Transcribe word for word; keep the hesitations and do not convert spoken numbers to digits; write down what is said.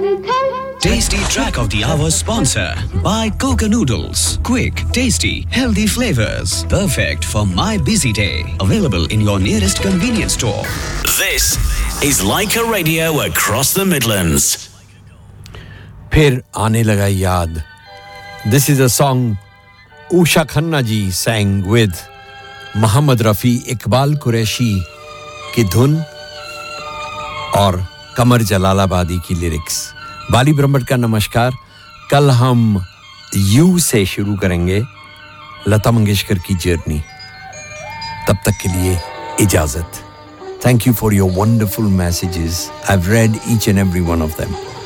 Tasty Track of the Hour sponsor by Coca Noodles. Quick, tasty, healthy flavors. Perfect for my busy day. Available in your nearest convenience store. This is Laika Radio across the Midlands. फिर आने लगा याद. This is a song Usha Khanna ji sang with Muhammad Rafi, Iqbal Qureshi की धुन और कमर जलालाबादी की lyrics. बाली ब्रह्मट का नमस्कार. कल हम यू से शुरू करेंगे लता मंगेशकर की जर्नी. तब तक के लिए इजाजत. Thank you for your wonderful messages. I've read each and every one of them.